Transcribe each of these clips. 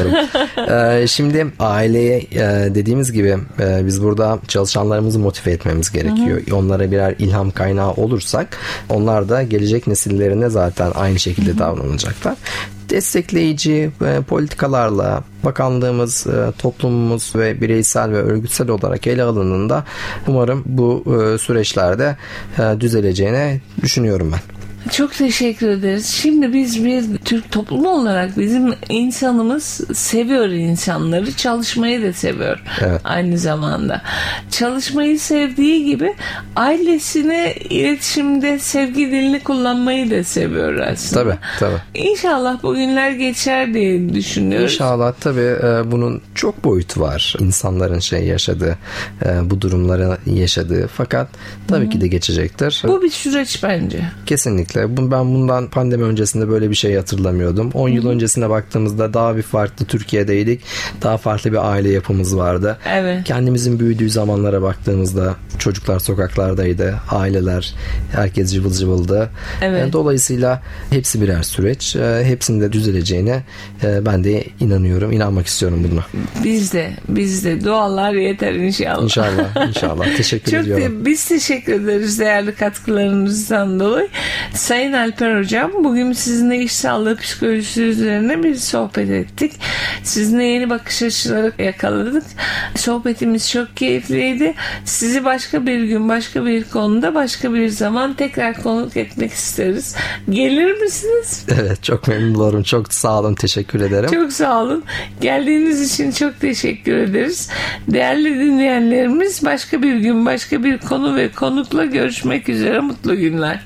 ediyorum. Şimdi aileye dediğimiz gibi biz burada çalışanlarımızı motive etmemiz gerekiyor. Onlara birer ilham kaynağı olursak onlar da gelecek nesillerine zaten aynı şekilde davranacaklar. Destekleyici politikalarla bakanlığımız, toplumumuz ve bireysel ve örgütsel olarak ele alındığında umarım bu süreçlerde düzeleceğine düşünüyorum ben. Çok teşekkür ederiz. Şimdi biz bir Türk toplumu olarak bizim insanımız seviyor insanları. Çalışmayı da seviyor. Evet. Aynı zamanda. Çalışmayı sevdiği gibi ailesine iletişimde sevgi dilini kullanmayı da seviyor aslında. Tabii. İnşallah bu günler geçer diye düşünüyoruz. İnşallah tabii bunun çok boyutu var. İnsanların yaşadığı, bu durumları yaşadığı. Fakat tabii ki de geçecektir. Bu bir süreç bence. Kesinlikle. Ben bundan pandemi öncesinde böyle bir şey hatırlamıyordum. 10 yıl öncesine baktığımızda daha bir farklı Türkiye'deydik. Daha farklı bir aile yapımız vardı. Evet. Kendimizin büyüdüğü zamanlara baktığımızda çocuklar sokaklardaydı. Aileler, herkes cıvıl cıvıldı. Evet. Dolayısıyla hepsi birer süreç. Hepsinde düzeleceğine ben de inanıyorum. İnanmak istiyorum buna. Biz de dualar yeter inşallah. İnşallah. Teşekkür ediyorum. Biz teşekkür ederiz değerli katkılarınızdan dolayı. Sayın Alper Hocam, bugün sizinle iş sağlığı psikolojisi üzerine bir sohbet ettik. Sizinle yeni bakış açıları yakaladık. Sohbetimiz çok keyifliydi. Sizi başka bir gün, başka bir konuda, başka bir zaman tekrar konuk etmek isteriz. Gelir misiniz? Evet, çok memnun olurum. Çok sağ olun, teşekkür ederim. Çok sağ olun. Geldiğiniz için çok teşekkür ederiz. Değerli dinleyenlerimiz, başka bir gün, başka bir konu ve konukla görüşmek üzere. Mutlu günler.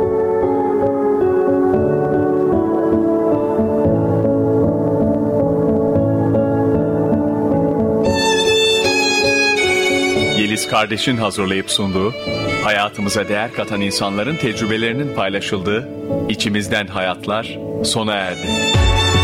Yeliz Kardeş'in hazırlayıp sunduğu, hayatımıza değer katan insanların tecrübelerinin paylaşıldığı İçimizden Hayatlar sona erdi.